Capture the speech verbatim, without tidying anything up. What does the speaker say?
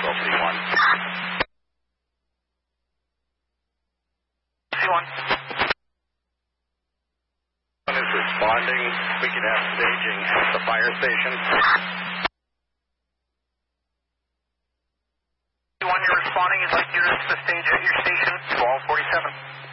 twelve C one. C one. One is responding. We can have staging at the fire station. C one, you're responding. You'd like yours to stage at your station. twelve forty-seven.